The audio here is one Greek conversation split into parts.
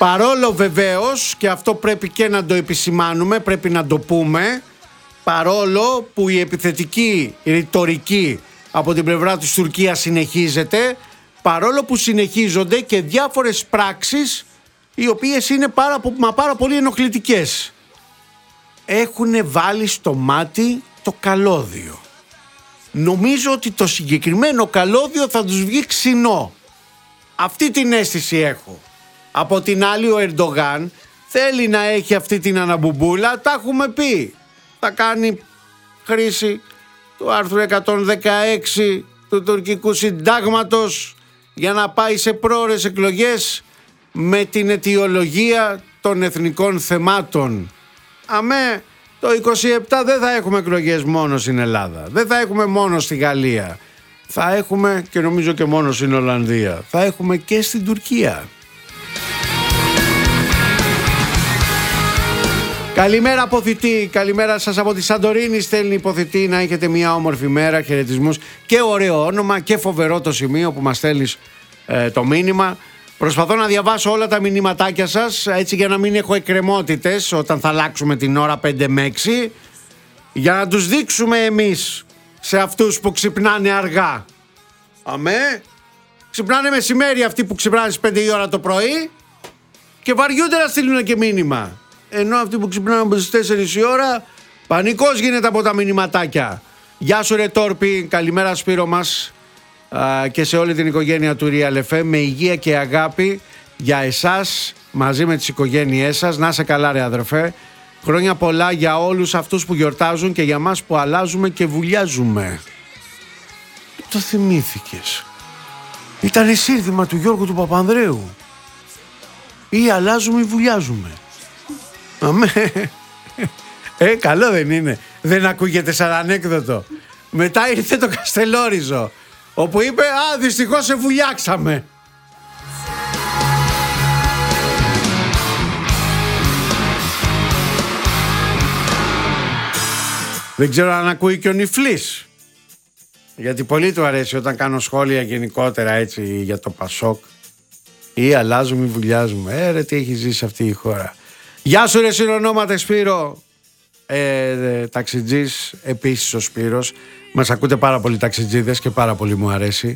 Παρόλο βεβαίως, και αυτό πρέπει και να το επισημάνουμε, πρέπει να το πούμε, παρόλο που η επιθετική ρητορική από την πλευρά της Τουρκίας συνεχίζεται, παρόλο που συνεχίζονται και διάφορες πράξεις οι οποίες είναι πάρα πολύ ενοχλητικές. Έχουν βάλει στο μάτι το καλώδιο. Νομίζω ότι το συγκεκριμένο καλώδιο θα τους βγει ξινό. Αυτή την αίσθηση έχω. Από την άλλη ο Ερντογάν θέλει να έχει αυτή την αναμπουμπούλα, τα έχουμε πει. Θα κάνει χρήση του άρθρου 116 του τουρκικού συντάγματος για να πάει σε πρόορες εκλογές με την αιτιολογία των εθνικών θεμάτων. Αμέ, το 27 δεν θα έχουμε εκλογές μόνο στην Ελλάδα, δεν θα έχουμε μόνο στη Γαλλία, θα έχουμε και νομίζω και μόνο στην Ολλανδία, θα έχουμε και στην Τουρκία. Καλημέρα Αποθητή, καλημέρα σας από τη Σαντορίνη, στέλνει Υποθητή, να έχετε μια όμορφη μέρα, χαιρετισμούς και ωραίο όνομα και φοβερό το σημείο που μας στέλνεις το μήνυμα. Προσπαθώ να διαβάσω όλα τα μηνυματάκια σας, έτσι για να μην έχω εκκρεμότητες όταν θα αλλάξουμε την ώρα 5 με 6, για να τους δείξουμε εμείς σε αυτούς που ξυπνάνε αργά. Αμέ, ξυπνάνε μεσημέρι αυτοί που ξυπνάνε στις 5 η ώρα το πρωί και βαριούνται να στείλουν και μήνυμα. Ενώ αυτοί που ξυπνάνε στις 4 η ώρα, πανικός γίνεται από τα μηνυματάκια. Γεια σου ρε Τόρπη, καλημέρα Σπύρο μας και σε όλη την οικογένεια του Real FM, με υγεία και αγάπη για εσάς μαζί με τις οικογένειές σας. Να είσαι καλά ρε αδερφέ. Χρόνια πολλά για όλους αυτούς που γιορτάζουν και για μας που αλλάζουμε και βουλιάζουμε. Το θυμήθηκες? Ήταν σύνθημα του Γιώργου του Παπανδρέου. Ή αλλάζουμε ή βουλιάζουμε. Καλό δεν είναι? Δεν ακούγεται σαν ανέκδοτο? Μετά ήρθε το Καστελόριζο, όπου είπε δυστυχώς σε βουλιάξαμε. Δεν ξέρω αν ακούει και ο Νιφλής, γιατί πολύ του αρέσει όταν κάνω σχόλια γενικότερα έτσι για το Πασόκ. Ή αλλάζουμε ή βουλιάζουμε. Ρε τι έχει ζήσει αυτή η χώρα. Γεια σου ρε συνονόματε Σπύρο. Ταξιτζής επίσης ο Σπύρος. Μας ακούτε πάρα πολλοί ταξιτζίδες και πάρα πολύ μου αρέσει.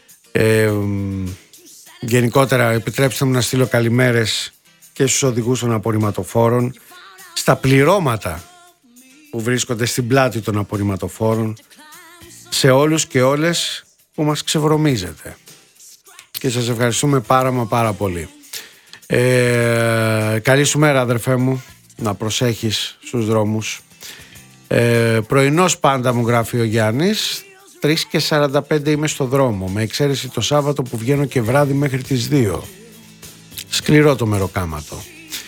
Γενικότερα επιτρέψτε μου να στείλω καλημέρες και στους οδηγούς των απορριμματοφόρων, στα πληρώματα που βρίσκονται στην πλάτη των απορριμματοφόρων, σε όλους και όλες που μας ξεβρωμίζετε. Και σας ευχαριστούμε πάρα πολύ. Καλή σου μέρα αδερφέ μου, να προσέχεις στους δρόμους. Πρωινός πάντα μου γράφει ο Γιάννης, 3:45 είμαι στο δρόμο, με εξαίρεση το Σάββατο που βγαίνω και βράδυ μέχρι τις 2. Σκληρό το μεροκάματο.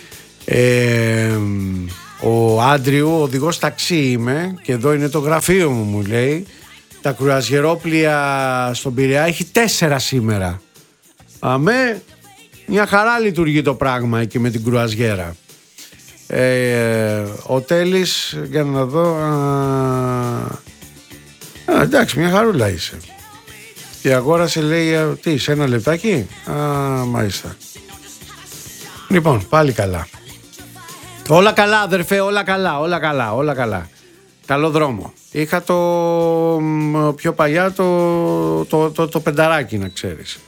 Ο Άντριου, οδηγός ταξί είμαι και εδώ είναι το γραφείο μου λέει. Τα κρουαζιερόπλια στον Πειραιά έχει 4 σήμερα. Αμέ, μια χαρά λειτουργεί το πράγμα εκεί με την κρουαζιέρα. Ο Τέλης, για να δω, εντάξει, μια χαρούλα είσαι. Και αγόρασε λέει, τι, σε 1 λεπτάκι? Μάλιστα. Λοιπόν, πάλι καλά. Όλα καλά αδερφέ, όλα καλά. Καλό δρόμο. Είχα το πιο παλιά το πενταράκι, να ξέρεις.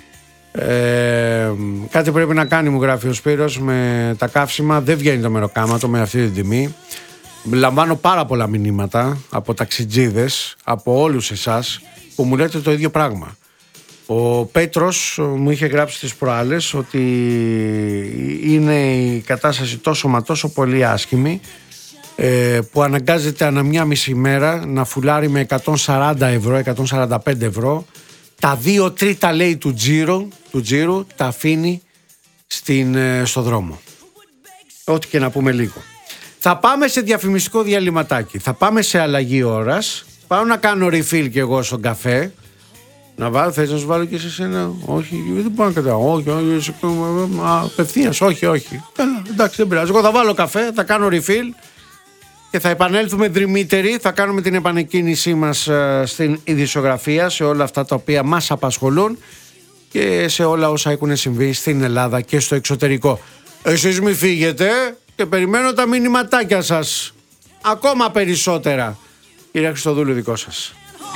Κάτι πρέπει να κάνει, μου γράφει ο Σπύρος, με τα καύσιμα. Δεν βγαίνει το μεροκάματο με αυτή την τιμή. Λαμβάνω πάρα πολλά μηνύματα από ταξιτζίδες, από όλους εσάς που μου λέτε το ίδιο πράγμα. Ο Πέτρος μου είχε γράψει τις προάλλες ότι είναι η κατάσταση τόσο μα τόσο πολύ άσχημη, που αναγκάζεται ανά μια μισή μέρα να φουλάρει με 140 ευρώ, 145 ευρώ. Τα 2/3 λέει του τζίρου τα αφήνει στο δρόμο. Ό,τι και να πούμε λίγο. Θα πάμε σε διαφημιστικό διαλυματάκι. Θα πάμε σε αλλαγή ώρας. Πάω να κάνω refill και εγώ στον καφέ. Να βάλω, θες να σου βάλω και σε σένα? Όχι, δεν μπορώ να καταλάβω. Όχι, απευθείας, όχι. Εντάξει, δεν πειράζει. Εγώ θα βάλω καφέ, θα κάνω refill και θα επανέλθουμε δρυμύτεροι. Θα κάνουμε την επανεκκίνησή μας στην ειδησιογραφία, σε όλα αυτά τα οποία μας απασχολούν. και σε όλα όσα έχουν συμβεί στην Ελλάδα και στο εξωτερικό. Εσείς μη φύγετε και περιμένω τα μηνυματάκια σας. Ακόμα περισσότερα. Κύριε Χριστοδούλου, δικό σας.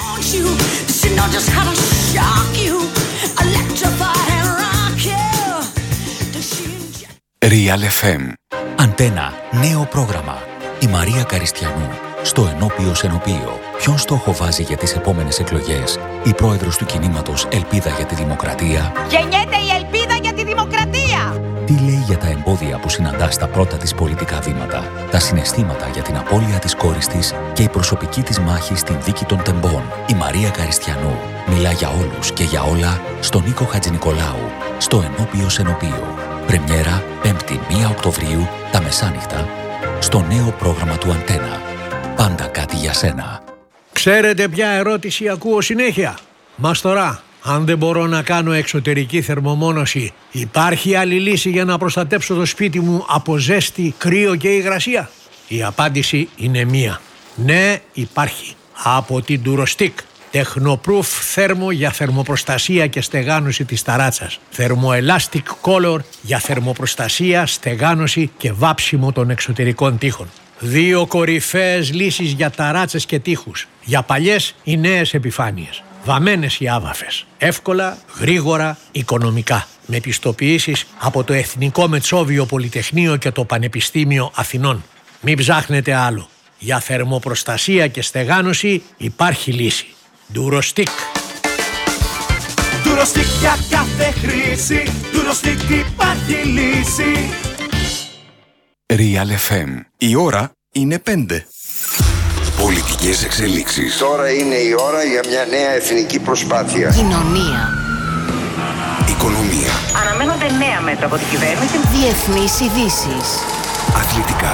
Real FM. Αντένα. Νέο πρόγραμμα. Η Μαρία Καριστιανού. Στο ενώπιος ενωπείο. Ποιον στόχο βάζει για τις επόμενες εκλογές η πρόεδρος του κινήματος Ελπίδα για τη Δημοκρατία? Γεννιέται η ελπίδα για τη δημοκρατία! Τι λέει για τα εμπόδια που συναντά στα πρώτα της πολιτικά βήματα, τα συναισθήματα για την απώλεια της κόρης της και η προσωπική της μάχη στην δίκη των τεμπών? Η Μαρία Καριστιανού μιλά για όλους και για όλα στον Νίκο Χατζηνικολάου, στο ενώπιος ενωπείο. Πρεμιέρα 5η 1 Οκτωβρίου τα μεσάνυχτα στο νέο πρόγραμμα του Αντένα. Πάντα κάτι για σένα. Ξέρετε ποια ερώτηση ακούω συνέχεια? Μας τώρα, αν δεν μπορώ να κάνω εξωτερική θερμομόνωση, υπάρχει άλλη λύση για να προστατέψω το σπίτι μου από ζέστη, κρύο και υγρασία? Η απάντηση είναι μία. Ναι, υπάρχει. Από την Durostick. Technoproof θέρμο για θερμοπροστασία και στεγάνωση της ταράτσας. Thermoelastic Color για θερμοπροστασία, στεγάνωση και βάψιμο των εξωτερικών τοίχων. 2 κορυφαίες λύσεις για ταράτσες και τοίχους. Για παλιές ή νέες επιφάνειες. Βαμμένες ή άβαφες. Εύκολα, γρήγορα, οικονομικά. Με πιστοποιήσεις από το Εθνικό Μετσόβιο Πολυτεχνείο και το Πανεπιστήμιο Αθηνών. Μην ψάχνετε άλλο. Για θερμοπροστασία και στεγάνωση υπάρχει λύση. Durostick. Durostick για κάθε χρήση. Durostick υπάρχει λύση. Real FM. Η ώρα είναι 5. Πολιτικές εξελίξεις. Τώρα είναι η ώρα για μια νέα εθνική προσπάθεια. Κοινωνία. Οικονομία. Αναμένονται νέα μέτρα από την κυβέρνηση. Διεθνείς ειδήσεις. Αθλητικά.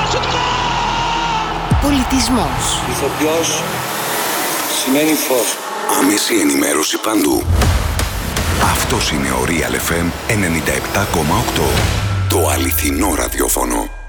Πολιτισμός. Ηθοποιός σημαίνει φως. Άμεση ενημέρωση παντού. Αυτός είναι ο Real FM 97,8. Το αληθινό ραδιόφωνο.